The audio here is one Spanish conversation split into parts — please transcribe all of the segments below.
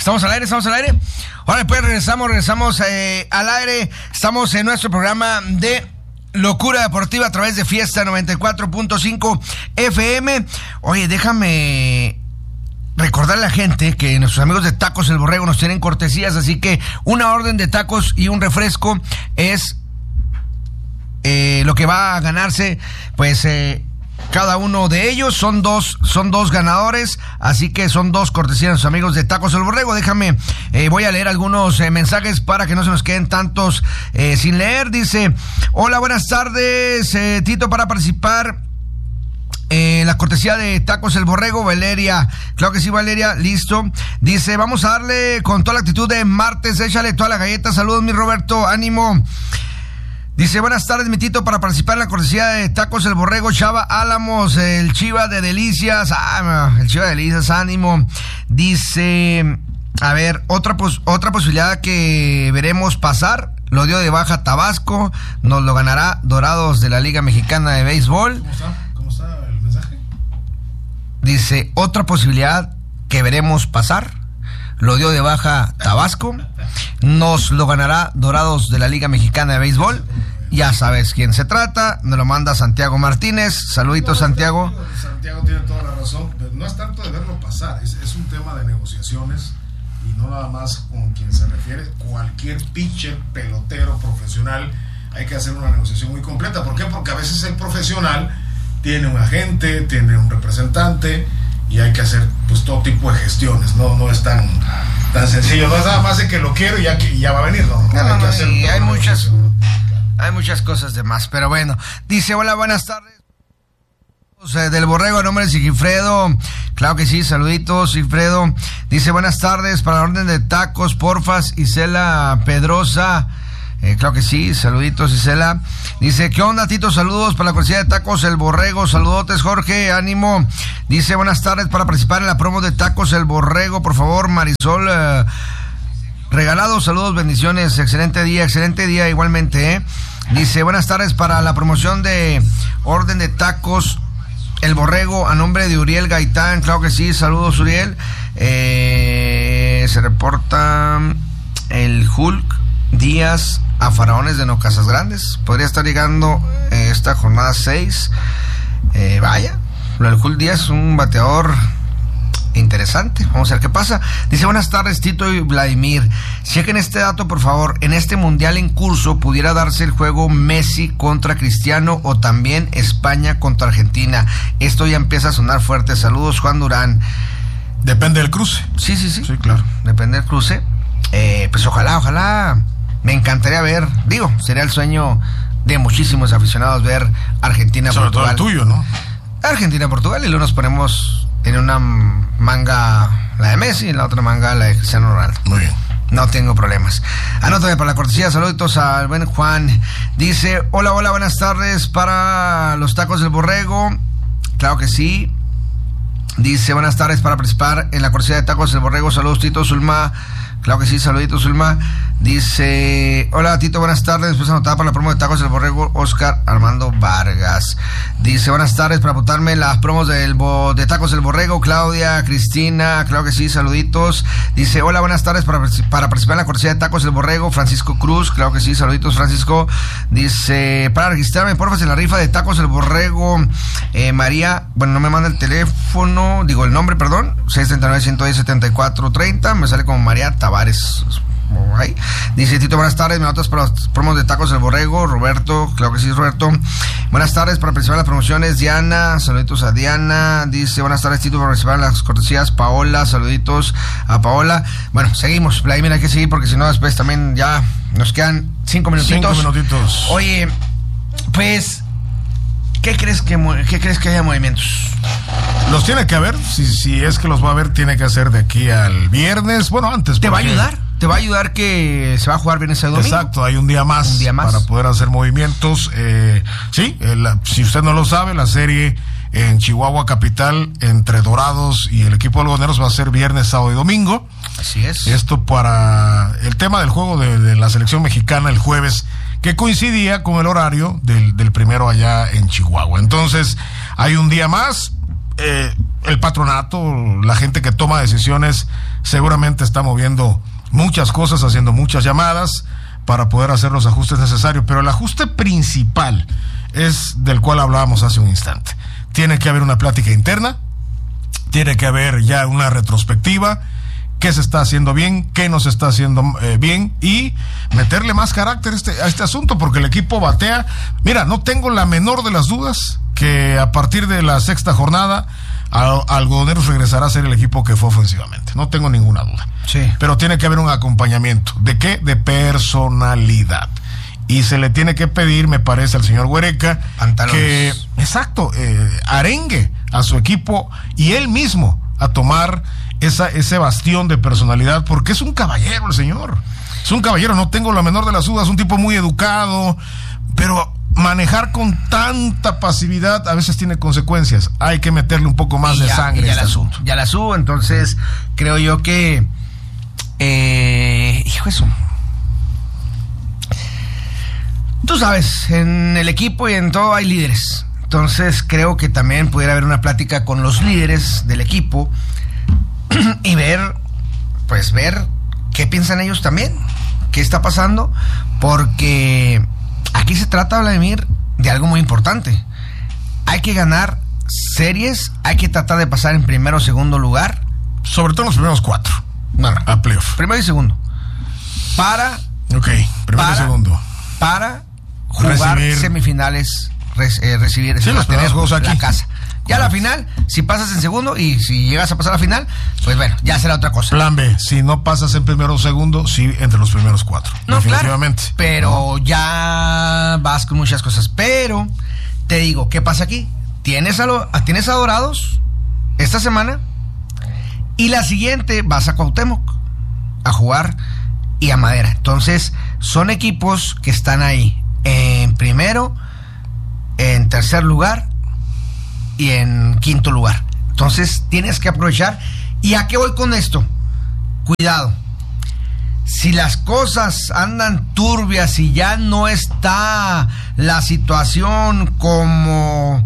¿Estamos al aire? Ahora después regresamos al aire. Estamos en nuestro programa de Locura Deportiva a través de Fiesta 94.5 FM. Oye, déjame recordar a la gente que nuestros amigos de Tacos El Borrego nos tienen cortesías, así que una orden de tacos y un refresco es lo que va a ganarse, pues cada uno de ellos. Son dos ganadores, así que son dos cortesías de nuestros amigos de Tacos El Borrego. Déjame, voy a leer algunos mensajes para que no se nos queden tantos sin leer. Dice: hola, buenas tardes, Tito, para participar la cortesía de Tacos El Borrego, Valeria. Claro que sí, Valeria, listo. Dice: vamos a darle con toda la actitud de martes, échale toda la galleta. Saludos, mi Roberto, ánimo. Dice: buenas tardes, mi Tito, para participar en la cortesía de Tacos El Borrego, Chava Álamos, el Chiva de Delicias. El Chiva de Delicias, ánimo. Dice: a ver, otra posibilidad que veremos pasar, lo dio de baja Tabasco, nos lo ganará Dorados de la Liga Mexicana de Béisbol. ¿Cómo está el mensaje? Dice: otra posibilidad que veremos pasar, lo dio de baja Tabasco, nos lo ganará Dorados de la Liga Mexicana de Béisbol. Ya sabes quién se trata, nos lo manda Santiago Martínez. Saluditos, Santiago. Santiago tiene toda la razón, pero no es tanto de verlo pasar, es un tema de negociaciones y no nada más con quien se refiere. Cualquier pitcher, pelotero, profesional, hay que hacer una negociación muy completa. ¿Por qué? Porque a veces el profesional tiene un agente, tiene un representante y hay que hacer pues todo tipo de gestiones. No es tan sencillo, no es nada más de que lo quiero y ya va a venir, ¿no? Hay que hacer hay muchas cosas de más, pero bueno. Dice: hola, buenas tardes, del Borrego, a nombre de Sigifredo. Claro que sí, saluditos, Sigifredo. Dice: buenas tardes, para la orden de tacos, porfas, Isela Pedrosa. Claro que sí, saluditos, Isela. Dice: ¿qué onda, Tito? Saludos para la cortesía de Tacos El Borrego. Saludotes, Jorge, ánimo. Dice: buenas tardes, para participar en la promo de Tacos El Borrego, por favor, Marisol Regalado. Saludos, bendiciones, excelente día igualmente, Dice: buenas tardes, para la promoción de orden de Tacos El Borrego, a nombre de Uriel Gaitán. Claro que sí, saludos, Uriel. Se reporta el Hulk Díaz a Faraones de No Casas Grandes. Podría estar llegando esta jornada 6. Vaya, lo del Hulk Díaz es un bateador interesante. Vamos a ver qué pasa. Dice: buenas tardes, Tito y Vladimir. Chequen este dato, por favor. En este mundial en curso pudiera darse el juego Messi contra Cristiano o también España contra Argentina. Esto ya empieza a sonar fuerte. Saludos, Juan Durán. Depende del cruce. Sí, claro. Depende del cruce. Pues ojalá. Me encantaría ver, sería el sueño de muchísimos aficionados ver Argentina-Portugal. Sobre todo el tuyo, ¿no? Argentina-Portugal, y luego nos ponemos en una manga la de Messi y en la otra manga la de Cristiano Ronaldo. Muy bien. No tengo problemas. Anótame para la cortesía. Saluditos al buen Juan. Dice: hola, buenas tardes, para los Tacos del Borrego. Claro que sí. Dice: buenas tardes, para participar en la cortesía de Tacos del Borrego. Saludos, Tito, Zulma. Claro que sí, saluditos, Zulma. Dice: hola, Tito, buenas tardes. Después anotada para la promo de Tacos del Borrego, Oscar Armando Vargas. Dice: buenas tardes, para apuntarme las promos de Tacos del Borrego, Claudia, Cristina. Claro que sí, saluditos. Dice: hola, buenas tardes, para participar en la cortesía de Tacos del Borrego, Francisco Cruz. Claro que sí, saluditos, Francisco. Dice: para registrarme, porfa, en la rifa de Tacos del Borrego, María, bueno, no me manda el teléfono, el nombre, perdón, 639-110-7430, me sale como María Tavares. Dice: Tito, buenas tardes, me notas para los promos de Tacos del Borrego, Roberto. Claro que sí, Roberto. Buenas tardes, para participar en las promociones, Diana. Saluditos a Diana. Dice: buenas tardes, Tito, para participar en las cortesías, Paola. Saluditos a Paola. Bueno, seguimos, Vladimir, hay que seguir porque si no después también ya nos quedan 5 minutitos. Oye, pues, ¿qué crees que haya movimientos? Los tiene que haber, si es que los va a haber, tiene que hacer de aquí al viernes, bueno, antes. ¿Te va a ayudar? ¿Te va a ayudar que se va a jugar bien ese domingo? Exacto, hay un día más para poder hacer movimientos. Si usted no lo sabe, la serie en Chihuahua Capital entre Dorados y el equipo de Algodoneros va a ser viernes, sábado y domingo. Así es. Esto para el tema del juego de la selección mexicana el jueves, que coincidía con el horario del primero allá en Chihuahua. Entonces, hay un día más. el patronato, la gente que toma decisiones, seguramente está moviendo muchas cosas, haciendo muchas llamadas para poder hacer los ajustes necesarios, pero el ajuste principal es del cual hablábamos hace un instante. Tiene que haber una plática interna, tiene que haber ya una retrospectiva, qué se está haciendo bien, qué no se está haciendo bien, y meterle más carácter a este asunto, porque el equipo batea. Mira, no tengo la menor de las dudas que a partir de la sexta jornada Algodoneros regresará a ser el equipo que fue ofensivamente, no tengo ninguna duda. Sí. Pero tiene que haber un acompañamiento. ¿De qué? De personalidad. Y se le tiene que pedir, me parece, al señor Huereca que, exacto, arengue a su equipo y él mismo a tomar ese bastión de personalidad, porque es un caballero el señor. Es un caballero, no tengo la menor de las dudas, un tipo muy educado, pero manejar con tanta pasividad a veces tiene consecuencias. Hay que meterle un poco más de sangre a este asunto. Ya la subo, entonces creo yo que hijo eso. Tú sabes, en el equipo y en todo hay líderes. Entonces creo que también pudiera haber una plática con los líderes del equipo y ver qué piensan ellos también, qué está pasando, porque aquí se trata, Vladimir, de algo muy importante. Hay que ganar series, hay que tratar de pasar en primero o segundo lugar. Sobre todo en los primeros 4. Bueno, a playoff. Primero y segundo. Primero y segundo. Para jugar semifinales, recibir los primeros juegos aquí. La casa. Ya la final, si pasas en segundo y si llegas a pasar a la final, pues bueno, ya será otra cosa. Plan B, si no pasas en primero o segundo, sí entre los primeros 4. No, definitivamente. Claro, pero ya vas con muchas cosas. Pero te digo, ¿qué pasa aquí? Tienes a Dorados esta semana y la siguiente vas a Cuauhtémoc a jugar y a Madera. Entonces, son equipos que están ahí en primero, en tercer lugar y en quinto lugar. Entonces tienes que aprovechar. ¿Y a qué voy con esto? Cuidado, si las cosas andan turbias y ya no está la situación como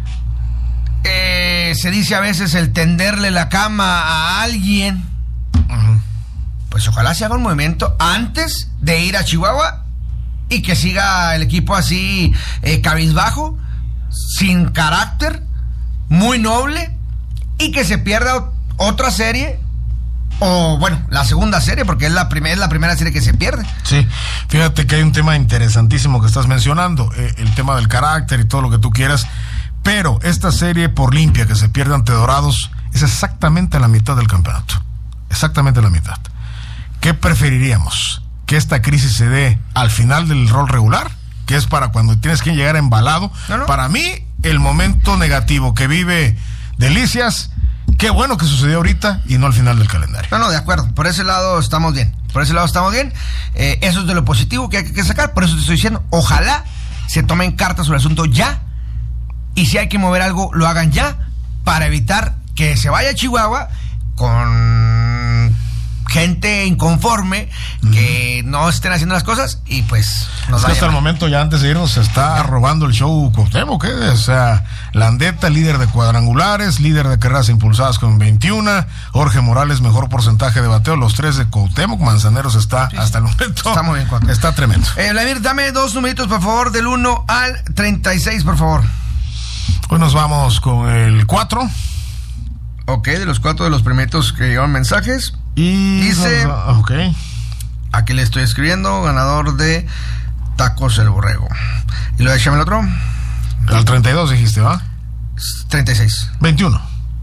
se dice a veces, el tenderle la cama a alguien, pues ojalá se haga un movimiento antes de ir a Chihuahua y que siga el equipo así cabizbajo, sin carácter, muy noble, y que se pierda otra serie, o bueno, la segunda serie, porque es la primera serie que se pierde. Sí, fíjate que hay un tema interesantísimo que estás mencionando, el tema del carácter y todo lo que tú quieras, pero esta serie por limpia que se pierde ante Dorados es exactamente la mitad del campeonato, exactamente la mitad. ¿Qué preferiríamos? ¿Que esta crisis se dé al final del rol regular? Que es para cuando tienes que llegar embalado. No. Para mí, el momento negativo que vive Delicias, qué bueno que sucedió ahorita y no al final del calendario. No, de acuerdo. Por ese lado estamos bien. Eso es de lo positivo que hay que sacar. Por eso te estoy diciendo, ojalá se tomen cartas sobre el asunto ya. Y si hay que mover algo, lo hagan ya, para evitar que se vaya a Chihuahua con gente inconforme, que no estén haciendo las cosas y pues nos hasta el momento, ya antes de irnos, se está robando el show Cuauhtémoc, o sea, Landeta, líder de cuadrangulares, líder de carreras impulsadas con 21, Jorge Morales, mejor porcentaje de bateo, los 3 de Cuauhtémoc, Manzaneros está hasta el momento, está muy bien, está tremendo. Vladimir, dame 2 numeritos, por favor, del 1 al 36, por favor. Hoy nos vamos con el 4. Ok, de los 4 de los primeritos que llevan mensajes. Y dice, aquí le estoy escribiendo, ganador de Tacos El Borrego. Y luego échame el otro. Al 32 dijiste, ¿va? 36. 21.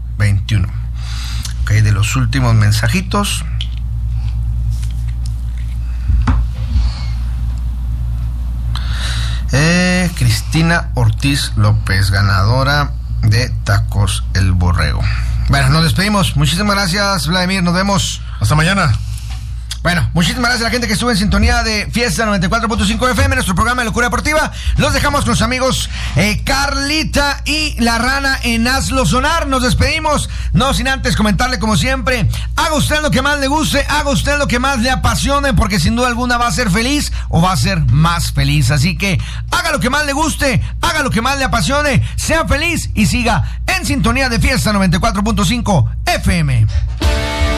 Ok, de los últimos mensajitos. Cristina Ortiz López, ganadora de Tacos El Borrego. Bueno, nos despedimos. Muchísimas gracias, Vladimir. Nos vemos. Hasta mañana. Bueno, muchísimas gracias a la gente que estuvo en sintonía de Fiesta 94.5 FM, nuestro programa de Locura Deportiva. Los dejamos con los amigos Carlita y La Rana en Hazlo Sonar. Nos despedimos, no sin antes comentarle como siempre, haga usted lo que más le guste, haga usted lo que más le apasione, porque sin duda alguna va a ser feliz o va a ser más feliz. Así que haga lo que más le guste, haga lo que más le apasione, sea feliz y siga en sintonía de Fiesta 94.5 FM.